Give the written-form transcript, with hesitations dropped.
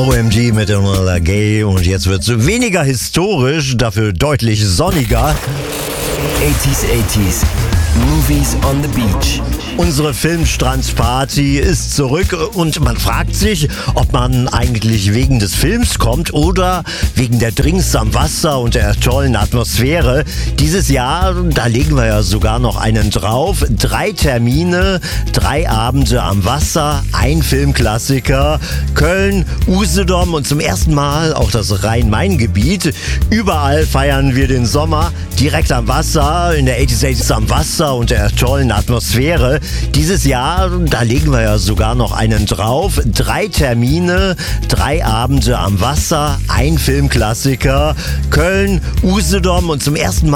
OMG mit Enola Gay und jetzt wird es weniger historisch, dafür deutlich sonniger. 80s, Movies on the Beach. Unsere Filmstrandsparty ist zurück und man fragt sich, ob man eigentlich wegen des Films kommt oder wegen der Drinks am Wasser und der tollen Atmosphäre. Dieses Jahr, da legen wir ja sogar noch einen drauf. 3 Termine, 3 Abende am Wasser, ein Filmklassiker, Köln, Usedom und zum ersten Mal auch das Rhein-Main-Gebiet. Überall feiern wir den Sommer, direkt am Wasser, in der 80s am Wasser und der tollen Atmosphäre. Dieses Jahr, da legen wir ja sogar noch einen drauf. 3 Termine, 3 Abende am Wasser, ein Filmklassiker, Köln, Usedom und zum ersten Mal